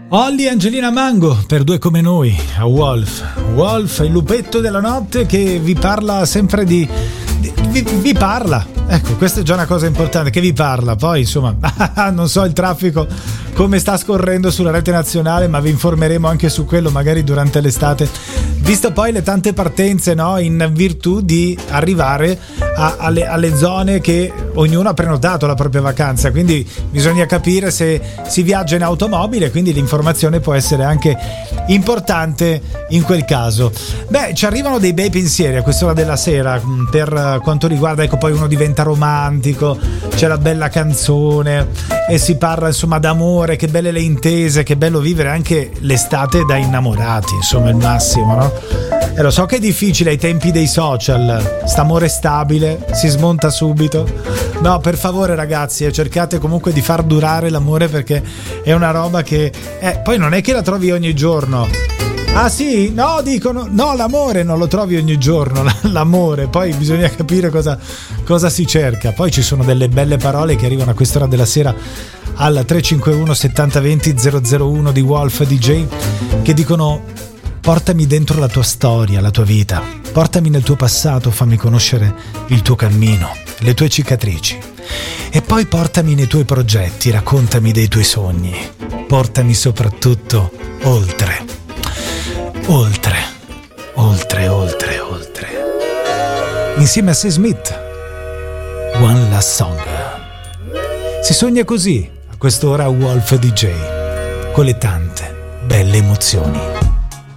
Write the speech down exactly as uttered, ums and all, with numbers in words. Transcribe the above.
Olly e Angelina Mango per Due come noi a Wolf. Wolf, il lupetto della notte che vi parla sempre di, di vi, vi parla. Ecco, questa è già una cosa importante, che vi parla. Poi insomma, non so il traffico come sta scorrendo sulla rete nazionale, ma vi informeremo anche su quello magari durante l'estate, visto poi le tante partenze, no, in virtù di arrivare a, alle, alle zone che ognuno ha prenotato la propria vacanza, quindi bisogna capire se si viaggia in automobile, quindi l'informazione può essere anche importante in quel caso. Beh, ci arrivano dei bei pensieri a quest'ora della sera per quanto riguarda, ecco, poi uno diventa romantico, c'è la bella canzone e si parla insomma d'amore, che belle le intese, che bello vivere anche l'estate da innamorati, insomma il massimo, no? E lo so che è difficile ai tempi dei social, st'amore stabile, si smonta subito. No, per favore ragazzi, eh, cercate comunque di far durare l'amore, perché è una roba che eh, poi non è che la trovi ogni giorno. Ah sì? No, dicono no, l'amore non lo trovi ogni giorno, l'amore, poi bisogna capire cosa, cosa si cerca. Poi ci sono delle belle parole che arrivano a quest'ora della sera al tre cinque uno settanta venti zero zero uno di Wolf D J, che dicono: portami dentro la tua storia, la tua vita, portami nel tuo passato, fammi conoscere il tuo cammino, le tue cicatrici, e poi portami nei tuoi progetti, raccontami dei tuoi sogni, portami soprattutto oltre, oltre, oltre, oltre, oltre. Insieme a Sam Smith, One Last Song. Si sogna così a quest'ora Wolf D J, con le tante belle emozioni.